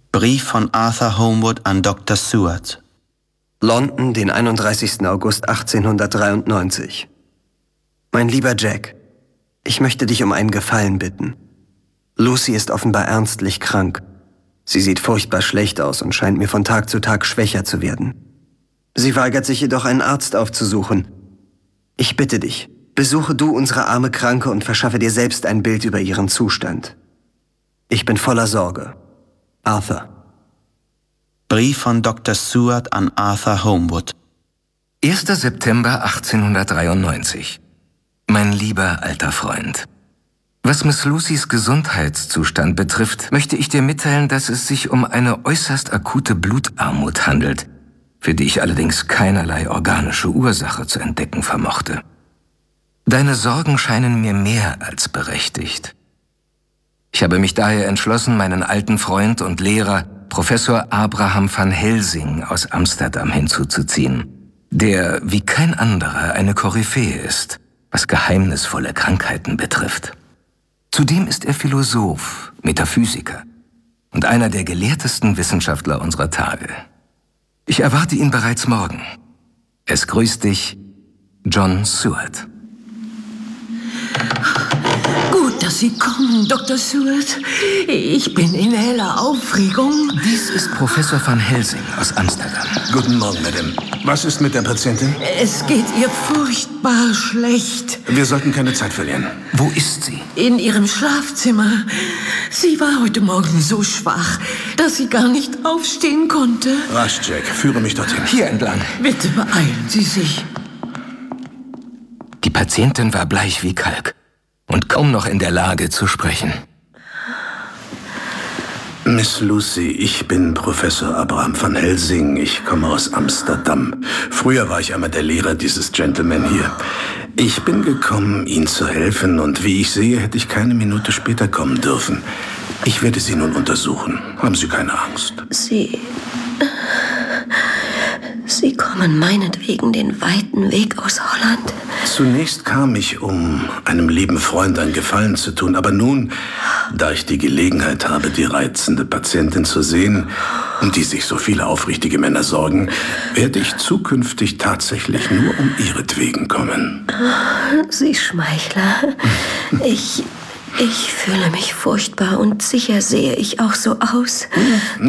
Brief von Arthur Holmwood an Dr. Seward. London, den 31. August 1893. Mein lieber Jack, ich möchte dich um einen Gefallen bitten. Lucy ist offenbar ernstlich krank. Sie sieht furchtbar schlecht aus und scheint mir von Tag zu Tag schwächer zu werden. Sie weigert sich jedoch, einen Arzt aufzusuchen. Ich bitte dich, besuche du unsere arme Kranke und verschaffe dir selbst ein Bild über ihren Zustand. Ich bin voller Sorge. Arthur. Brief von Dr. Seward an Arthur Holmwood. 1. September 1893. Mein lieber alter Freund. Was Miss Lucys Gesundheitszustand betrifft, möchte ich dir mitteilen, dass es sich um eine äußerst akute Blutarmut handelt, für die ich allerdings keinerlei organische Ursache zu entdecken vermochte. Deine Sorgen scheinen mir mehr als berechtigt. Ich habe mich daher entschlossen, meinen alten Freund und Lehrer Professor Abraham van Helsing aus Amsterdam hinzuzuziehen, der wie kein anderer eine Koryphäe ist, was geheimnisvolle Krankheiten betrifft. Zudem ist er Philosoph, Metaphysiker und einer der gelehrtesten Wissenschaftler unserer Tage. Ich erwarte ihn bereits morgen. Es grüßt dich, John Seward. Gut, dass Sie kommen, Dr. Seward. Ich bin in heller Aufregung. Dies ist Professor van Helsing aus Amsterdam. Guten Morgen, Madame. Was ist mit der Patientin? Es geht ihr furchtbar schlecht. Wir sollten keine Zeit verlieren. Wo ist sie? In ihrem Schlafzimmer. Sie war heute Morgen so schwach, dass sie gar nicht aufstehen konnte. Rasch, Jack. Führe mich dorthin. Hier entlang. Bitte beeilen Sie sich. Die Patientin war bleich wie Kalk und kaum noch in der Lage zu sprechen. Miss Lucy, ich bin Professor Abraham van Helsing. Ich komme aus Amsterdam. Früher war ich einmal der Lehrer dieses Gentleman hier. Ich bin gekommen, Ihnen zu helfen, und wie ich sehe, hätte ich keine Minute später kommen dürfen. Ich werde Sie nun untersuchen. Haben Sie keine Angst. Sie kommen meinetwegen den weiten Weg aus Holland? Zunächst kam ich, um einem lieben Freund einen Gefallen zu tun. Aber nun, da ich die Gelegenheit habe, die reizende Patientin zu sehen, um die sich so viele aufrichtige Männer sorgen, werde ich zukünftig tatsächlich nur um ihretwegen kommen. Sie Schmeichler. Ich fühle mich furchtbar und sicher sehe ich auch so aus.